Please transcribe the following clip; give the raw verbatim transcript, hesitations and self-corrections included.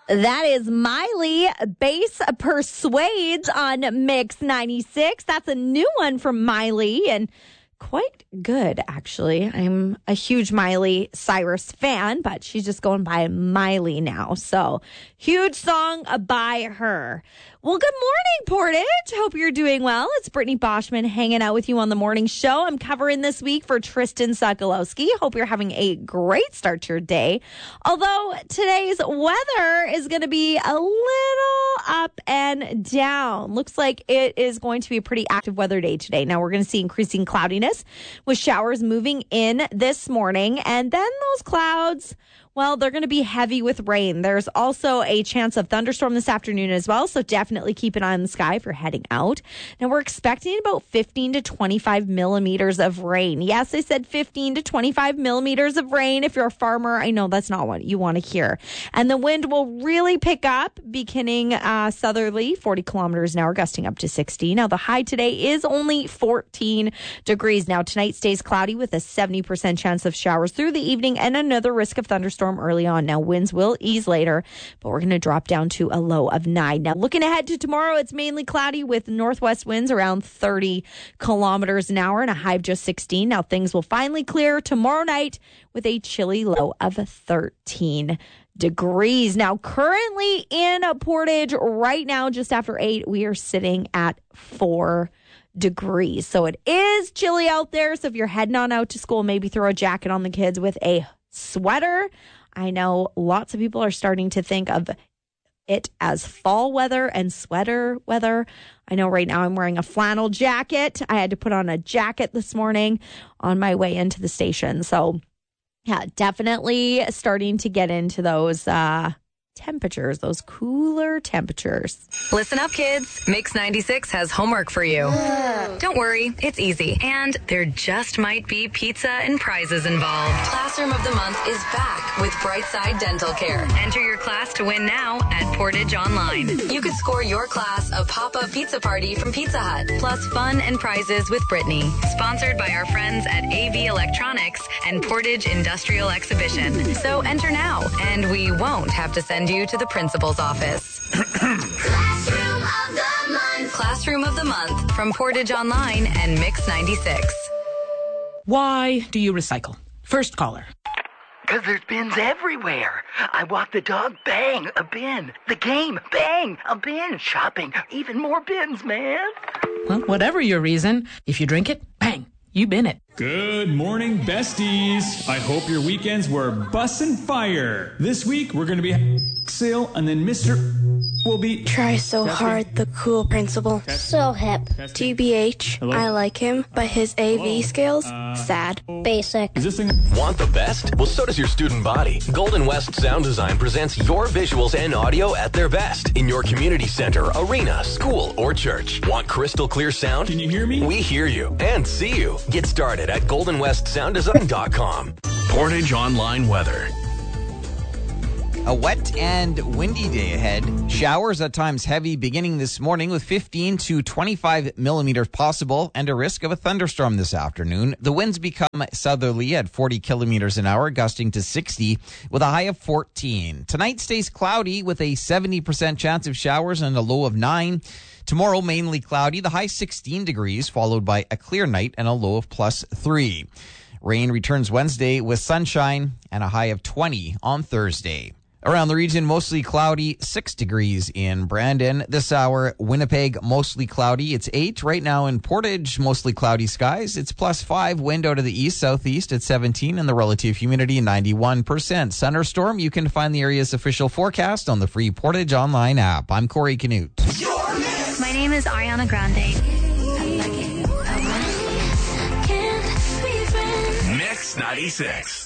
That is Miley, Bass Persuades on Mix ninety-six. That's a new one from Miley and quite good, actually. I'm a huge Miley Cyrus fan, but she's just going by Miley now. So, huge song by her. Well, good morning, Portage. Hope you're doing well. It's Brittany Boschman hanging out with you on the morning show. I'm covering this week for Tristan Sokolowski. Hope you're having a great start to your day. Although today's weather is going to be a little up and down. Looks like it is going to be a pretty active weather day today. Now, we're going to see increasing cloudiness with showers moving in this morning. And then those clouds, well, they're going to be heavy with rain. There's also a chance of thunderstorm this afternoon as well, so definitely keep an eye on the sky if you're heading out. Now, we're expecting about fifteen to twenty-five millimeters of rain. Yes, I said fifteen to twenty-five millimeters of rain. If you're a farmer, I know that's not what you want to hear. And the wind will really pick up, beginning uh, southerly, forty kilometers an hour, gusting up to sixty. Now, the high today is only fourteen degrees. Now, tonight stays cloudy with a seventy percent chance of showers through the evening and another risk of thunderstorm early on. Now, winds will ease later, but we're going to drop down to a low of nine. Now, looking ahead to tomorrow, it's mainly cloudy with northwest winds around thirty kilometers an hour and a high of just sixteen. Now, things will finally clear tomorrow night with a chilly low of thirteen degrees. Now, currently in Portage right now, just after eight, we are sitting at four degrees. So it is chilly out there. So if you're heading on out to school, maybe throw a jacket on the kids with a sweater. I know lots of people are starting to think of it as fall weather and sweater weather. I know right now I'm wearing a flannel jacket. I had to put on a jacket this morning on my way into the station. So yeah, definitely starting to get into those uh temperatures, those cooler temperatures. Listen up, kids. Mix ninety-six has homework for you. Ugh. Don't worry, it's easy. And there just might be pizza and prizes involved. Classroom of the Month is back with Brightside Dental Care. Enter your class to win now at Portage Online. You could score your class a pop-up pizza party from Pizza Hut, plus fun and prizes with Brittany. Sponsored by our friends at A V Electronics and Portage Industrial Exhibition. So enter now, and we won't have to send you to the principal's office. Classroom of the Month. Classroom of the Month from Portage Online and Mix ninety-six. Why do you recycle? First caller. Because there's bins everywhere. I walk the dog, bang, a bin. The game, bang, a bin. Shopping, even more bins, man. Well, whatever your reason, if you drink it, bang, you bin it. Good morning, besties. I hope your weekends were bussin' fire. This week, we're going to be sale, and then Mister will be... Try so Testing. hard, the cool principal. Testing. So hip. Testing. T B H, Hello? I like him, but his A V Hello? skills, Uh, sad. Basic. Is this thing... Want the best? Well, so does your student body. Golden West Sound Design presents your visuals and audio at their best in your community center, arena, school, or church. Want crystal clear sound? Can you hear me? We hear you and see you. Get started at golden west sound design dot com. Portage Online Weather. A wet and windy day ahead. Showers at times heavy beginning this morning with fifteen to twenty-five millimeters possible and a risk of a thunderstorm this afternoon. The winds become southerly at forty kilometers an hour, gusting to sixty with a high of fourteen. Tonight stays cloudy with a seventy percent chance of showers and a low of nine. Tomorrow, mainly cloudy, the high sixteen degrees, followed by a clear night and a low of plus three. Rain returns Wednesday with sunshine and a high of twenty on Thursday. Around the region, mostly cloudy, six degrees in Brandon. This hour, Winnipeg, mostly cloudy. It's eight. Right now in Portage, mostly cloudy skies. It's plus five. Wind out of the east, southeast at seventeen, and the relative humidity ninety-one percent. Sun or storm, you can find the area's official forecast on the free Portage Online app. I'm Corey Canute. My name is Ariana Grande. Mix ninety-six.